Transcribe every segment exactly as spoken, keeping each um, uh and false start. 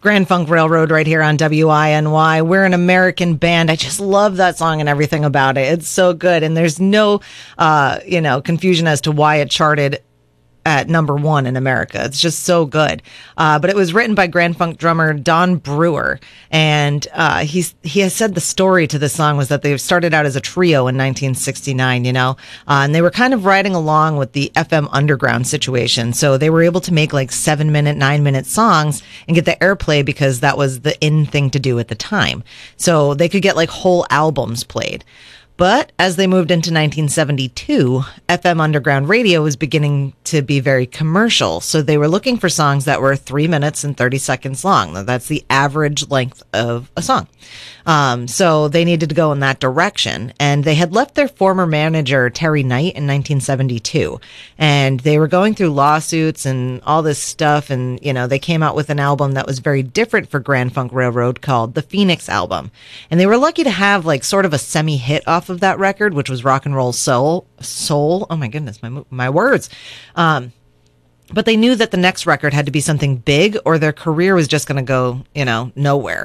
Grand Funk Railroad right here on W I N Y. We're an American band. I just love that song and everything about it. It's so good. And there's no, uh, you know, confusion as to why it charted at number one in America. It's just so good. Uh, but it was written by Grand Funk drummer Don Brewer. And uh, he's, he has said the story to the song was that they started out as a trio in nineteen sixty-nine, you know, uh, and they were kind of riding along with the F M underground situation. So they were able to make like seven minute, nine minute songs and get the airplay because that was the in thing to do at the time. So they could get like whole albums played. But as they moved into nineteen seventy-two, F M underground radio was beginning to be very commercial. So they were looking for songs that were three minutes and thirty seconds long. That's the average length of a song. Um, so they needed to go in that direction. And they had left their former manager, Terry Knight, in nineteen seventy-two. And they were going through lawsuits and all this stuff. And, you know, they came out with an album that was very different for Grand Funk Railroad called the Phoenix Album. And they were lucky to have like sort of a semi-hit off of that record, which was Rock and Roll Soul. Soul. Oh my goodness, my my words. Um, but they knew that the next record had to be something big or their career was just going to go, you know, nowhere.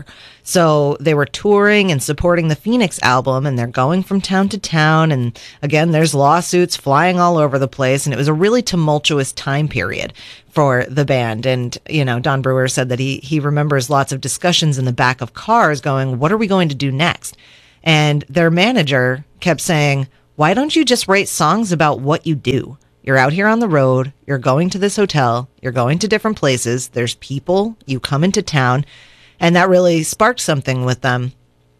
So they were touring and supporting the Phoenix album, and they're going from town to town. And again, there's lawsuits flying all over the place. And it was a really tumultuous time period for the band. And, you know, Don Brewer said that he, he remembers lots of discussions in the back of cars going, what are we going to do next? And their manager kept saying, why don't you just write songs about what you do? You're out here on the road. You're going to this hotel. You're going to different places. There's people. You come into town. And that really sparked something with them.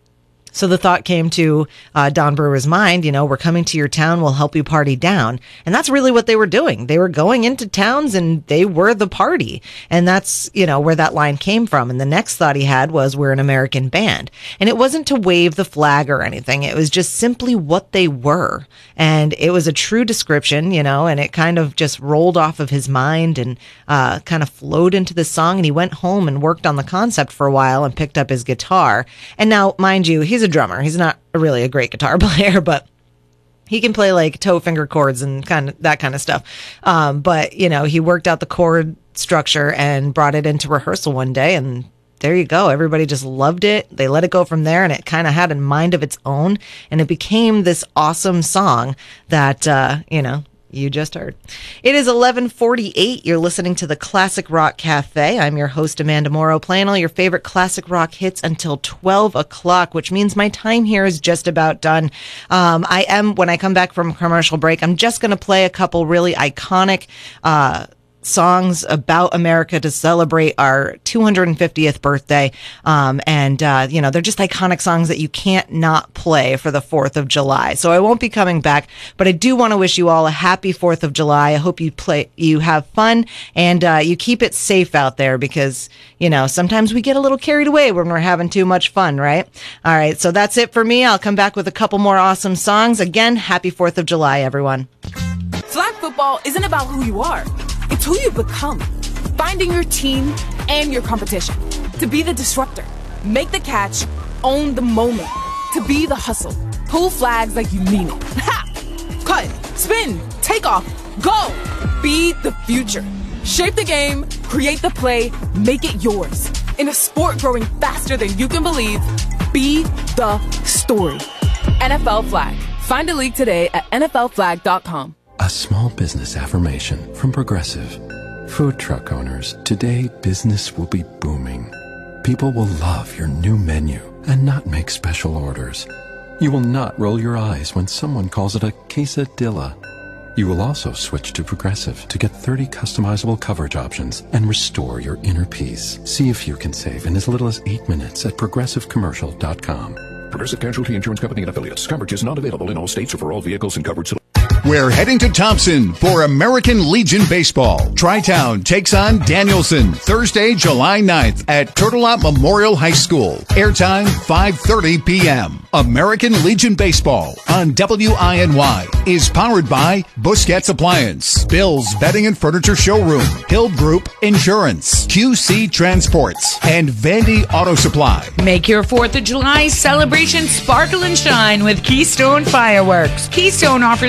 So the thought came to uh, Don Brewer's mind, you know, we're coming to your town, we'll help you party down. And that's really what they were doing. They were going into towns and they were the party. And that's, you know, where that line came from. And the next thought he had was, we're an American band. And it wasn't to wave the flag or anything. It was just simply what they were. And it was a true description, you know, and it kind of just rolled off of his mind and uh, kind of flowed into the song. And he went home and worked on the concept for a while and picked up his guitar. And now, mind you, he's a drummer. He's not really a great guitar player, but he can play like toe finger chords and kind of that kind of stuff. Um, but, you know, he worked out the chord structure and brought it into rehearsal one day, and there you go. Everybody just loved it. They let it go from there, and it kind of had a mind of its own, and it became this awesome song that, uh, you know, you just heard. It is eleven forty-eight. You're listening to the Classic Rock Cafe. I'm your host, Amanda Morrow, playing all your favorite classic rock hits until twelve o'clock, which means my time here is just about done. Um, I am, when I come back from commercial break, I'm just going to play a couple really iconic uh songs about America to celebrate our two hundred fiftieth birthday. Um, and, uh, you know, they're just iconic songs that you can't not play for the fourth of July. So I won't be coming back, but I do want to wish you all a happy fourth of July. I hope you play, you have fun, and, uh, you keep it safe out there because, you know, sometimes we get a little carried away when we're having too much fun, right? All right. So that's it for me. I'll come back with a couple more awesome songs. Again, happy fourth of July, everyone. Flag football isn't about who you are. It's who you become. Finding your team and your competition. To be the disruptor. Make the catch. Own the moment. To be the hustle. Pull flags like you mean it. Ha! Cut. Spin. Take off. Go. Be the future. Shape the game. Create the play. Make it yours. In a sport growing faster than you can believe, be the story. N F L Flag. Find a league today at N F L flag dot com. A small business affirmation from Progressive. Food truck owners, today business will be booming. People will love your new menu and not make special orders. You will not roll your eyes when someone calls it a quesadilla. You will also switch to Progressive to get thirty customizable coverage options and restore your inner peace. See if you can save in as little as eight minutes at progressive commercial dot com. Progressive Casualty Insurance Company and Affiliates. Coverage is not available in all states or for all vehicles and coverage. We're heading to Thompson for American Legion Baseball. Tri-Town takes on Danielson Thursday, July ninth at Turtle Lot Memorial High School. Airtime five thirty p.m. American Legion Baseball on W I N Y is powered by Busquets Appliance, Bill's Bedding and Furniture Showroom, Hill Group Insurance, Q C Transports, and Vandy Auto Supply. Make your fourth of July celebration sparkle and shine with Keystone Fireworks. Keystone offers the largest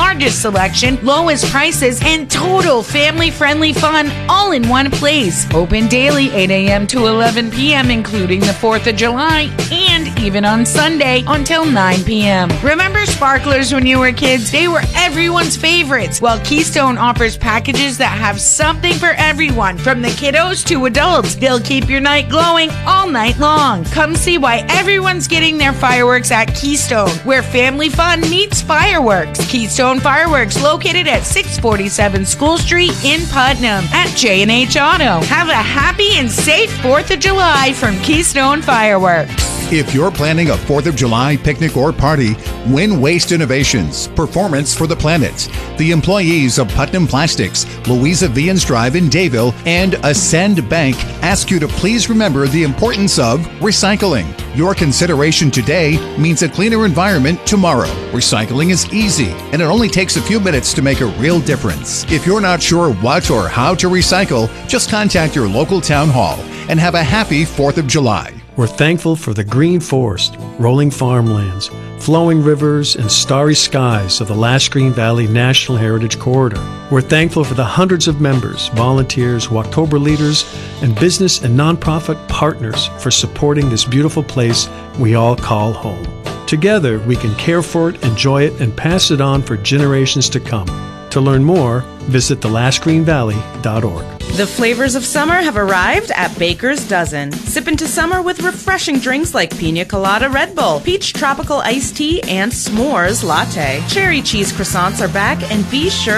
largest selection, lowest prices, and total family-friendly fun all in one place. Open daily eight a.m. to eleven p.m., including the fourth of July, and even on Sunday until nine p.m. Remember sparklers when you were kids? They were everyone's favorites. Well, Keystone offers packages that have something for everyone, from the kiddos to adults. They'll keep your night glowing all night long. Come see why everyone's getting their fireworks at Keystone, where family fun meets fireworks. Keystone Fireworks, located at six forty-seven School Street in Putnam, at J and H Auto. Have a happy and safe fourth of July from Keystone Fireworks. If you're planning a fourth of July picnic or party, win Waste Innovations, Performance for the Planet. The employees of Putnam Plastics, Louisa Vians Drive in Dayville, and Ascend Bank ask you to please remember the importance of recycling. Your consideration today means a cleaner environment tomorrow. Recycling is easy, and it only takes a few minutes to make a real difference. If you're not sure what or how to recycle, just contact your local town hall and have a happy fourth of July. We're thankful for the green forest, rolling farmlands, flowing rivers, and starry skies of the Lash Green Valley National Heritage Corridor. We're thankful for the hundreds of members, volunteers, Walktober leaders, and business and nonprofit partners for supporting this beautiful place we all call home. Together, we can care for it, enjoy it, and pass it on for generations to come. To learn more, visit the lash green valley dot org. The flavors of summer have arrived at Baker's Dozen. Sip into summer with refreshing drinks like Pina Colada Red Bull, Peach Tropical Iced Tea, and S'mores Latte. Cherry cheese croissants are back, and be sure